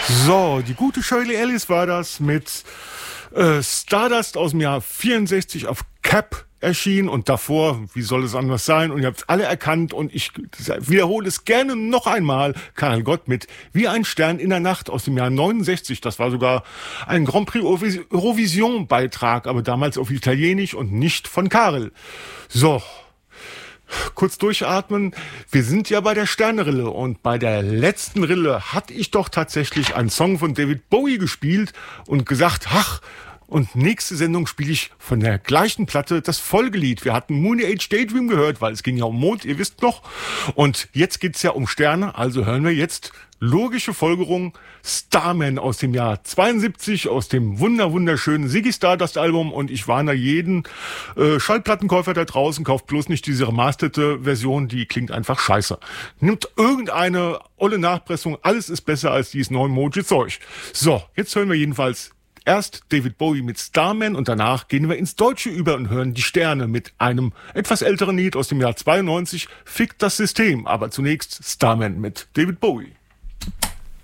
So, die gute Shirley Ellis war das mit Stardust aus dem Jahr 64 auf Cap erschienen und davor, wie soll es anders sein? Und ihr habt es alle erkannt und ich wiederhole es gerne noch einmal, Karel Gott mit Wie ein Stern in der Nacht aus dem Jahr 69. Das war sogar ein Grand Prix Eurovision Beitrag, aber damals auf Italienisch und nicht von Karel. So. Kurz durchatmen. Wir sind ja bei der Sternenrille und bei der letzten Rille hatte ich doch tatsächlich einen Song von David Bowie gespielt und gesagt, ach, und nächste Sendung spiele ich von der gleichen Platte das Folgelied. Wir hatten Moon Age Daydream gehört, weil es ging ja um Mond, ihr wisst noch. Und jetzt geht's ja um Sterne, also hören wir jetzt logische Folgerung Starman aus dem Jahr 72, aus dem wunderschönen Ziggy Stardust Album. Und ich warne jeden Schallplattenkäufer da draußen, kauft bloß nicht diese remasterte Version, die klingt einfach scheiße. Nimmt irgendeine olle Nachpressung, alles ist besser als dieses neue Moji-Zeug. So, jetzt hören wir jedenfalls erst David Bowie mit Starman und danach gehen wir ins Deutsche über und hören die Sterne mit einem etwas älteren Lied aus dem Jahr 92, Fickt das System. Aber zunächst Starman mit David Bowie.